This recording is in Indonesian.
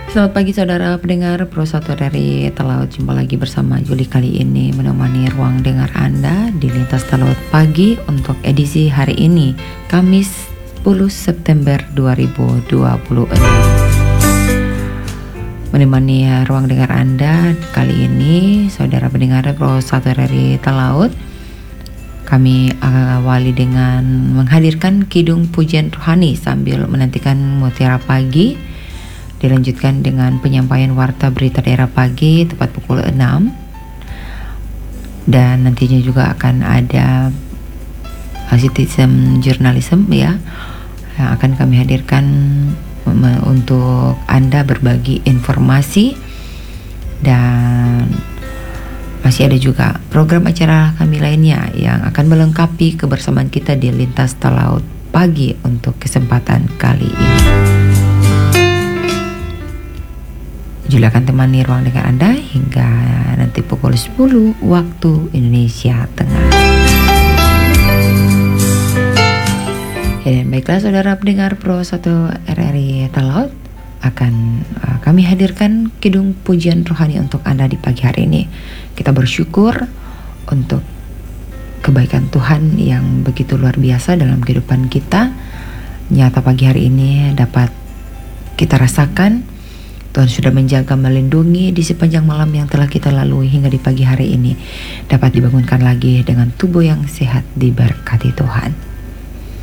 Selamat pagi saudara pendengar Pro 1 dari Talaut. Jumpa lagi bersama Juli kali ini menemani ruang dengar Anda di Lintas Talaut Pagi untuk edisi hari ini, Kamis 10 September 2026. Menemani ruang dengar Anda kali ini, saudara pendengar Pro 1 dari Talaut, kami awali dengan menghadirkan kidung pujian rohani sambil menantikan mutiara pagi. Dilanjutkan dengan penyampaian warta berita daerah pagi tepat pukul 6. Dan nantinya juga akan ada citizen journalism ya, yang akan kami hadirkan untuk Anda berbagi informasi. Dan masih ada juga program acara kami lainnya yang akan melengkapi kebersamaan kita di Lintas Talaut Pagi untuk kesempatan kali ini. Juli akan temani ruang dengar Anda hingga nanti pukul 10 waktu Indonesia Tengah. Ya, dan baiklah saudara pendengar Pro 1 RRI Talaut, akan kami hadirkan kidung pujian rohani untuk Anda di pagi hari ini. Kita bersyukur untuk kebaikan Tuhan yang begitu luar biasa dalam kehidupan kita. Nyata pagi hari ini dapat kita rasakan Tuhan sudah menjaga, melindungi di sepanjang malam yang telah kita lalui hingga di pagi hari ini dapat dibangunkan lagi dengan tubuh yang sehat diberkati Tuhan.